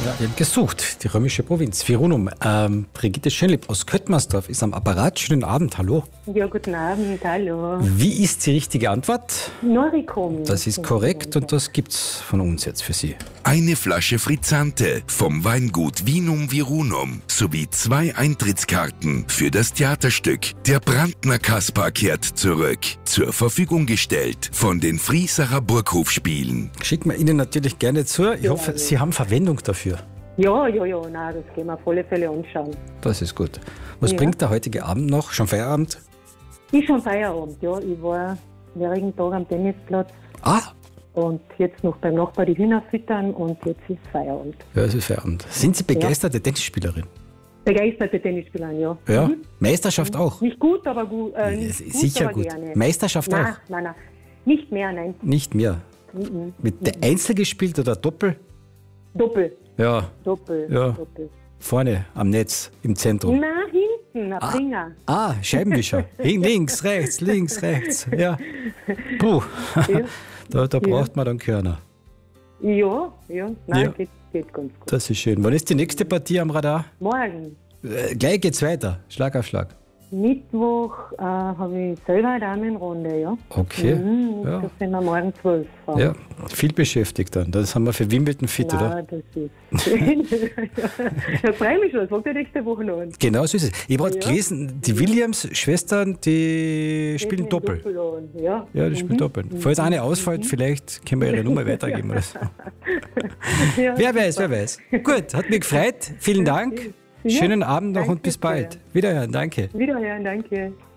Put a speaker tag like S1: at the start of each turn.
S1: Ja, wir haben gesucht, die römische Provinz, Virunum. Brigitte Schönlieb aus Köttmersdorf ist am Apparat. Schönen Abend, hallo.
S2: Ja, guten Abend, hallo.
S1: Wie ist die richtige Antwort?
S2: Noricum.
S1: Das ist korrekt und das gibt's von uns jetzt für Sie.
S3: Eine Flasche Frizzante vom Weingut Vinum Virunum sowie 2 Eintrittskarten für das Theaterstück Der Brandner Kaspar kehrt zurück. Zur Verfügung gestellt von den Friesacher Burghofspielen.
S1: Schicken wir Ihnen natürlich gerne zu. Ich hoffe, Sie haben Verwendung dafür.
S2: Ja, nein, das können wir auf alle Fälle anschauen.
S1: Das ist gut. Was bringt der heutige Abend noch? Schon Feierabend?
S2: Ich schon Feierabend, ja. Ich war vorigen Tag am Tennisplatz und jetzt noch beim Nachbar die Hühner füttern und jetzt ist Feierabend.
S1: Ja, es ist Feierabend. Sind Sie begeisterte Tennisspielerin?
S2: Begeisterte Tennisspielerin, ja.
S1: Ja. Meisterschaft auch?
S2: Nicht gut, aber gut. Nicht gut,
S1: Sicher
S2: aber
S1: gut.
S2: Gerne.
S1: Meisterschaft auch?
S2: Nein. Nicht mehr, nein.
S1: Nicht mehr. Mit der Einzel gespielt oder Doppel?
S2: Doppel.
S1: Ja.
S2: Doppel.
S1: Vorne am Netz, im Zentrum.
S2: Nein, hinten, ein Finger.
S1: Scheibenwischer. Links, rechts. Ja. Puh. Da braucht man dann Körner.
S2: Ja. Nein, geht ganz gut.
S1: Das ist schön. Wann ist die nächste Partie am Radar?
S2: Morgen.
S1: Gleich geht's weiter. Schlag auf Schlag.
S2: Mittwoch habe ich selber eine Damenrunde, ja.
S1: Okay. Ja.
S2: Das sind wir morgen 12.
S1: Ja, viel beschäftigt dann. Das haben wir für Wimbledon fit, oder?
S2: Das ist. Da freue ich mich schon. Das fängt ja nächste Woche noch an.
S1: Genau so ist es. Ich habe gerade gelesen, die Williams-Schwestern, die spielen Doppel.
S2: Ja,
S1: die spielen Doppel. Falls eine ausfällt, vielleicht können wir ihre Nummer weitergeben. Oder so.
S2: Ja,
S1: wer weiß. Gut, hat mich gefreut. Vielen Dank. Schönen Abend noch und bis bald. Wiederhören, danke.
S2: Wiederhören, danke.